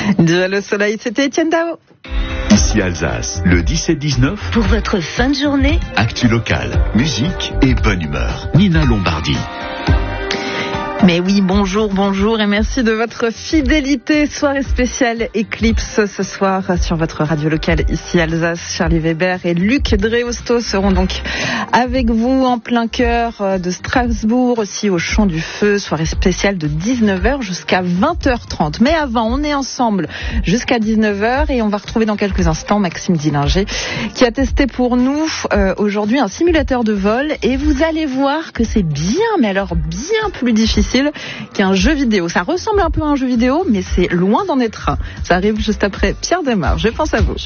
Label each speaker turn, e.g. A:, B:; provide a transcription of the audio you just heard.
A: Déjà le soleil, c'était Étienne Dao.
B: Ici Alsace, le 17-19.
C: Pour votre fin de journée,
B: Actu locale, musique et bonne humeur. Nina Lombardi.
A: Mais oui, bonjour et merci de votre fidélité. Soirée spéciale Eclipse ce soir sur votre radio locale ici Alsace. Charlie Weber et Luc Dreosto seront donc avec vous en plein cœur de Strasbourg, aussi au Champ du Feu. Soirée spéciale de 19h jusqu'à 20h30. Mais avant, on est ensemble jusqu'à 19h et on va retrouver dans quelques instants Maxime Dillinger qui a testé pour nous aujourd'hui un simulateur de vol et vous allez voir que c'est bien, mais alors bien plus difficile qu'un jeu vidéo. Ça ressemble un peu à un jeu vidéo, mais c'est loin d'en être un. Ça arrive juste après Pierre Desmar. Je pense à vous.